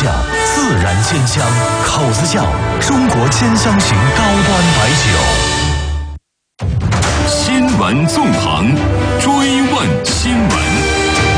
窖，自然鲜香。口子窖，中国鲜香型高端白酒。 新闻纵横，追问新闻。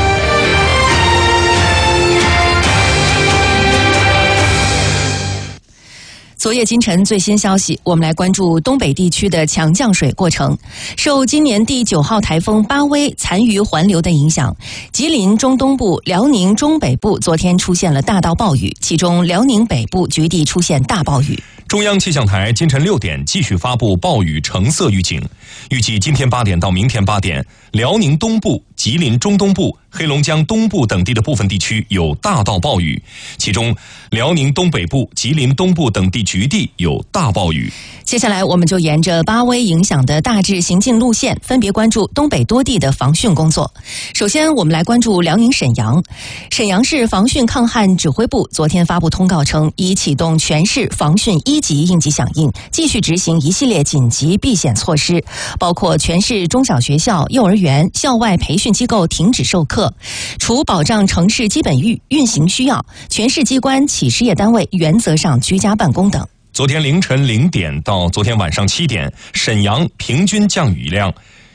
昨夜今晨最新消息，我们来关注东北地区的强降水过程。受今年第9号台风巴威残余环流的影响，吉林中东部、辽宁中北部昨天出现了大到暴雨，其中辽宁北部局地出现大暴雨。 中央气象台今晨6点继续发布暴雨橙色预警，预计今天8点到明天8点，辽宁东部、吉林中东部、黑龙江东部等地的部分地区有大到暴雨，其中辽宁东北部、吉林东部等地局地有大暴雨。 接下来我们就沿着巴威影响的大致行进路线，分别关注东北多地的防汛工作。首先我们来关注辽宁沈阳。沈阳市防汛抗旱指挥部昨天发布通告称，已启动全市防汛1级应急响应，继续执行一系列紧急避险措施，包括全市中小学校、幼儿园、校外培训机构停止授课，除保障城市基本运行需要，全市机关企事业单位原则上居家办公等。 昨天凌晨0点到昨天晚上7点，沈阳平均降雨量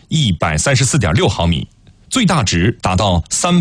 134.6毫米，最大值达到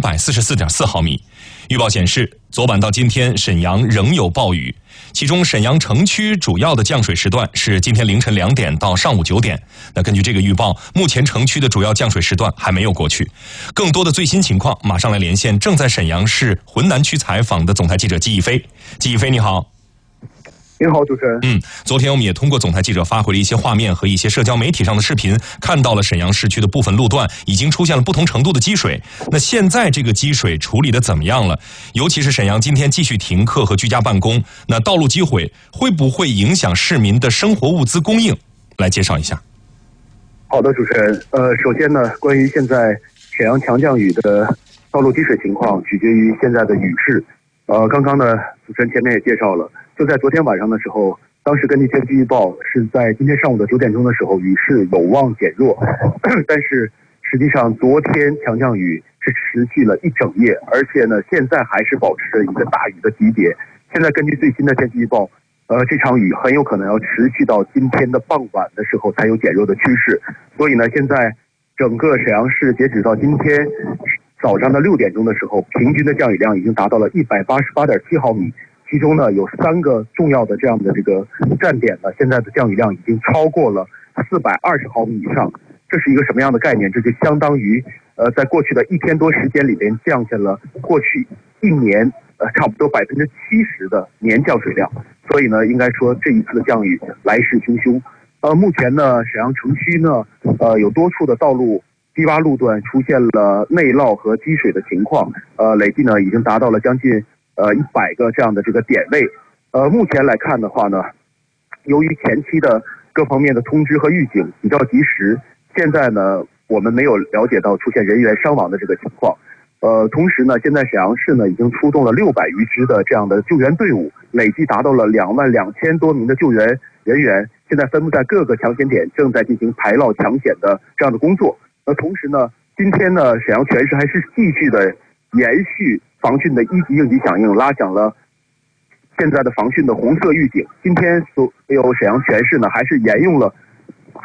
344.4毫米。预报显示，昨晚到今天沈阳仍有暴雨，其中沈阳城区主要的降水时段是今天凌晨2点到上午9点。那根据这个预报，目前城区的主要降水时段还没有过去。更多的最新情况，马上来连线正在沈阳市浑南区采访的总台记者季一飞。季一飞，你好。 您好，主持人。 昨天我们也通过总台记者发回了一些画面和一些社交媒体上的视频，看到了沈阳市区的部分路段已经出现了不同程度的积水。那现在这个积水处理的怎么样了？尤其是沈阳今天继续停课和居家办公，那道路积毁会不会影响市民的生活物资供应？来介绍一下。 好的，主持人。首先呢，关于现在沈阳强降雨的道路积水情况，取决于现在的雨势。刚刚呢，主持人前面也介绍了，就在昨天晚上的时候，当时根据天气预报是在今天上午的9点钟的时候，雨势有望减弱，但是实际上昨天强降雨是持续了一整夜，而且呢，现在还是保持着一个大雨的级别。现在根据最新的天气预报，这场雨很有可能要持续到今天的傍晚的时候才有减弱的趋势。所以呢，现在整个沈阳市截止到今天早上的6点钟的时候，平均的降雨量已经达到了188.7毫米，其中呢有3个重要的这样的这个站点呢，现在的降雨量已经超过了420毫米以上。这是一个什么样的概念？这就相当于在过去的1天多时间里边降下了过去1年差不多70%的年降水量。所以呢，应该说这一次的降雨来势汹汹。目前呢，沈阳城区呢有多处的道路低洼路段出现了内涝和积水的情况，累计呢已经达到了将近100个这样的这个点位。目前来看的话呢，由于前期的各方面的通知和预警比较及时，现在呢我们没有了解到出现人员伤亡的这个情况。同时呢，现在沈阳市呢已经出动了600余支的这样的救援队伍，累计达到了22000多名的救援人员，现在分布在各个抢险点，正在进行排涝抢险的这样的工作。同时呢，今天呢，沈阳全市还是继续的延续防汛的1级应急响应，拉响了现在的防汛的红色预警。今天所有沈阳全市呢，还是沿用了